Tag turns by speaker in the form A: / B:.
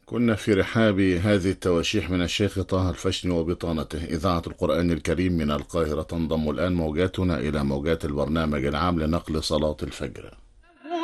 A: كنا في رحاب هذه التواشيح من الشيخ طه الفشني وبطانته. إذاعة القرآن الكريم من القاهرة، تنضم الآن موجاتنا إلى موجات البرنامج العام لنقل صلاة الفجر.